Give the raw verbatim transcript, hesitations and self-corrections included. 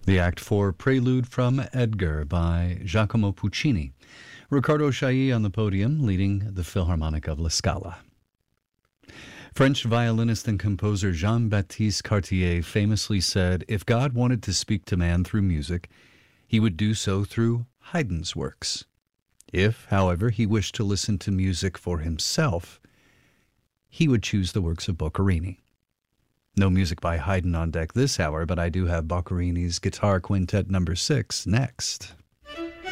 The Act four Prelude from Edgar by Giacomo Puccini. Riccardo Chailly on the podium, leading the Philharmonic of La Scala. French violinist and composer Jean-Baptiste Cartier famously said, "If God wanted to speak to man through music, he would do so through Haydn's works. If, however, he wished to listen to music for himself, he would choose the works of Boccherini." No music by Haydn on deck this hour, but I do have Boccherini's Guitar Quintet number six next.